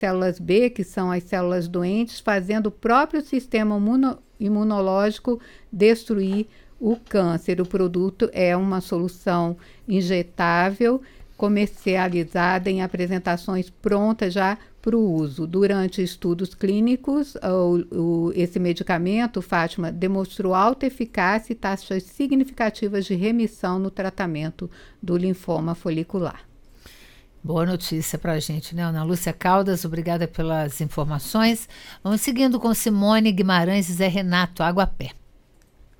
células B, que são as células doentes, fazendo o próprio sistema imunológico destruir o câncer. O produto é uma solução injetável, comercializada em apresentações prontas já para o uso. Durante estudos clínicos, esse medicamento, Fátima, demonstrou alta eficácia e taxas significativas de remissão no tratamento do linfoma folicular. Boa notícia para a gente, né? Ana Lúcia Caldas, obrigada pelas informações. Vamos seguindo com Simone Guimarães e Zé Renato, Água a Pé.